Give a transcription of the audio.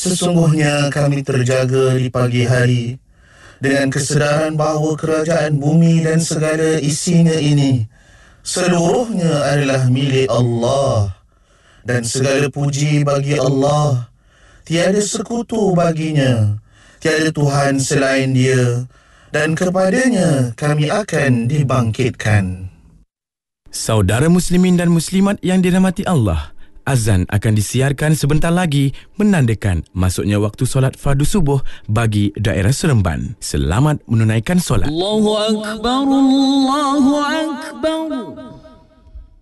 Sesungguhnya kami terjaga di pagi hari dengan kesedaran bahawa kerajaan bumi dan segala isinya ini seluruhnya adalah milik Allah, dan segala puji bagi Allah. Tiada sekutu baginya, tiada Tuhan selain Dia, dan kepadanya kami akan dibangkitkan. Saudara muslimin dan muslimat yang dirahmati Allah, azan akan disiarkan sebentar lagi menandakan masuknya waktu solat fardu subuh bagi daerah Seremban. Selamat menunaikan solat. Allahu Akbar, Allahu Akbar.